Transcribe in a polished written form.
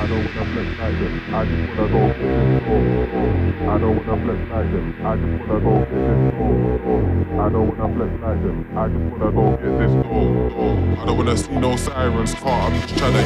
don't wanna flex like them. I just wanna go get this door. I don't wanna flex like them. I just wanna go get this door. I don't wanna flex like them. I just wanna go get this door. I don't wanna see no sirens, car. I'm just trying to